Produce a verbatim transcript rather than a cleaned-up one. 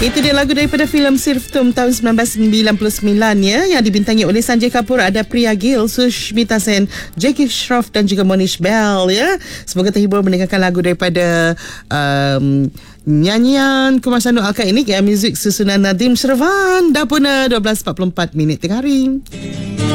Itu dia lagu daripada filem Sirftum tahun sembilan belas sembilan puluh sembilan ya, yang dibintangi oleh Sanjay Kapoor, ada Priya Gill, Sushmita Sen, Jackie Shroff dan juga Monish Bell ya. Semoga terhibur mendengarkan lagu daripada um, nyanyian Kumasan Doakan ini ya, muzik susunan Nadim Shervan. Dah pun dua belas empat puluh empat minit tengah hari.